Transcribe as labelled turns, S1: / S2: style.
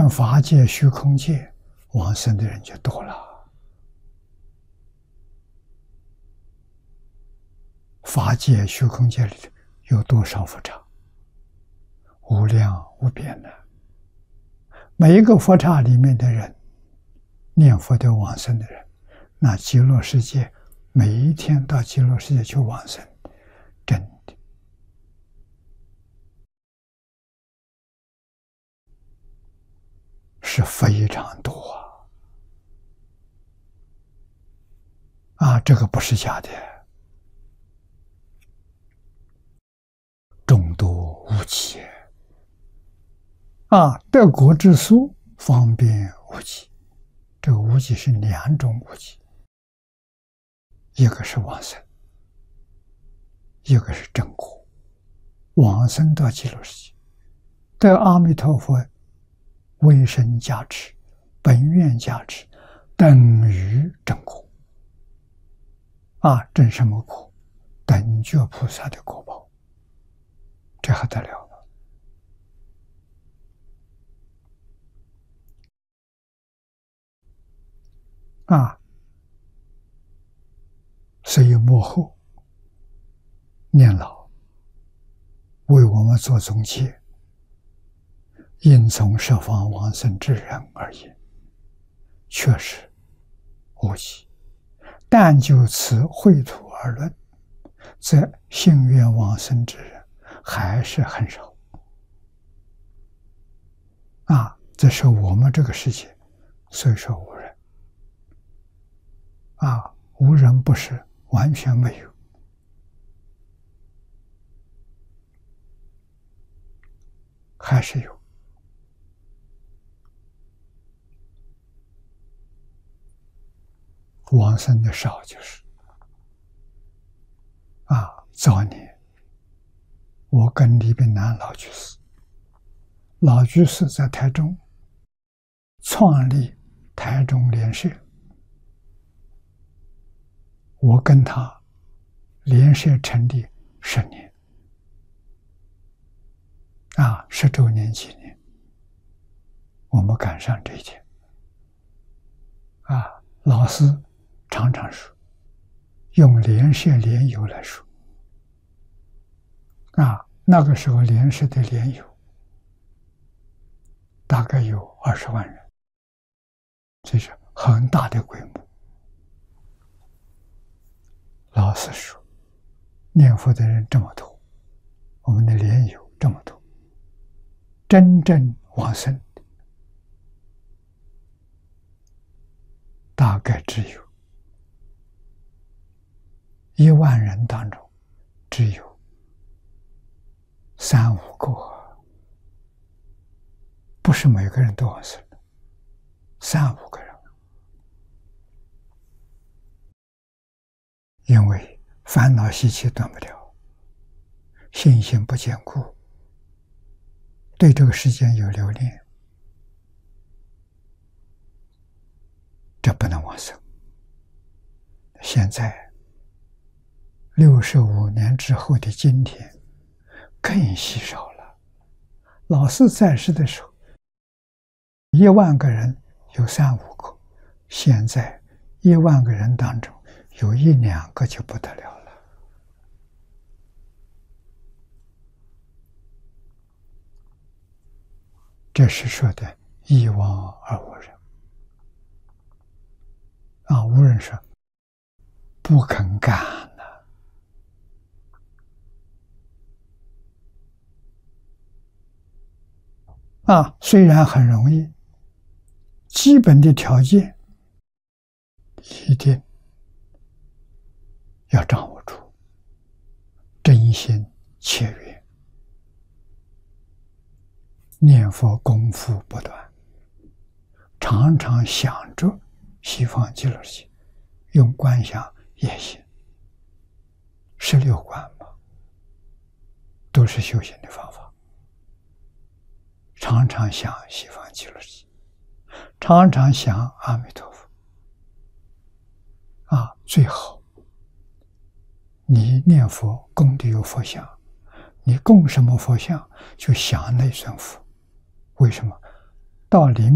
S1: 念法界、虚空界，往生的人就多了。法界、虚空界里有多少佛刹？无量无边的。每一个佛刹里面的人，念佛的往生的人，那极乐世界每一天到极乐世界去往生，真的是非常多啊！这个不是假的，众多无极啊！得果之殊，方便无极。这个无极是两种无极，一个是往生，一个是正果。往生到极乐世界，得阿弥陀佛威神加持、本愿加持，等于正果啊！正什么果？等觉菩萨的果报，这还得了吗？啊！所以幕后念老为我们做总结，应从十方往生之人而言，确实无极。但就此绘图而论，则信愿往生之人还是很少啊！这是我们这个世界虽说无人啊，无人不是完全没有，还是有。往生的少就是早年我跟李炳南老居士，老居士在台中创立台中莲社，我跟他莲社成立10年10周年纪念，我们赶上这一天老师常常说，用莲社莲友来说那个时候莲社的莲友大概有20万人，这是很大的规模。老师说，念佛的人这么多，我们的莲友这么多，真正往生的大概只有1万人当中只有3、5个，不是每个人都往生的，3、5个人。因为烦恼习气断不了，信心不坚固，对这个世间有留恋，这不能往生。现在65年之后的今天更稀少了。老师在世的时候1万个人有3、5个，现在1万个人当中有1、2个就不得了了。这是说的一往而无人无人说不肯干虽然很容易，基本的条件一定要掌握住，真心切愿，念佛功夫不断，常常想着西方极乐世界，用观想也行，16观嘛，都是修行的方法。常常想西方极乐世界，常常想阿弥陀佛最好你念佛供的有佛像，你供什么佛像就想那尊佛。为什么？ 到临